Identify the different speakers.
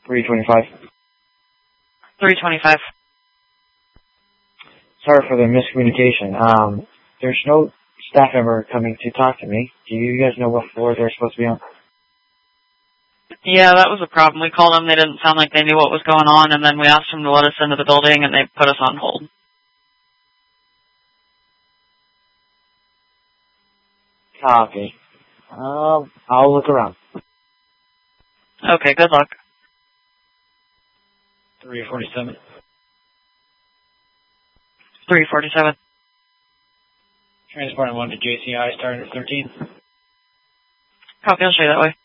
Speaker 1: 325.
Speaker 2: 325.
Speaker 1: Sorry for the miscommunication. There's no staff member coming to talk to me. Do you guys know what floor they're supposed to be on?
Speaker 2: Yeah, that was a problem. We called them. They didn't sound like they knew what was going on, and then we asked them to let us into the building, and they put us on hold.
Speaker 1: Copy. I'll look around.
Speaker 2: Okay, good luck.
Speaker 1: 347.
Speaker 2: 347.
Speaker 1: Transporting one to JCI starting at 13.
Speaker 2: Copy, I'll show you that way.